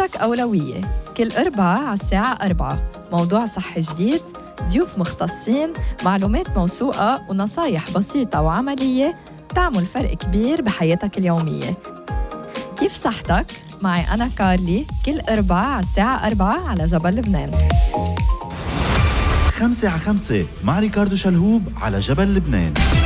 صحتك أولوية. كل أربعة على الساعة 4 موضوع صحي جديد، ضيوف مختصين، معلومات موثوقة ونصايح بسيطة وعملية تعمل فرق كبير بحياتك اليومية. كيف صحتك؟ معي أنا كارلي كل أربعة على الساعة 4 على جبل لبنان. 5 على 5 مع ريكاردو شلهوب على جبل لبنان.